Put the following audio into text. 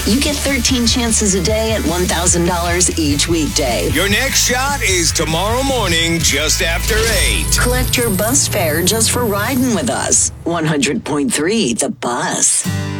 You get 13 chances a day at $1,000 each weekday. Your next shot is tomorrow morning just after 8. Collect your bus fare just for riding with us. 100.3 The Bus.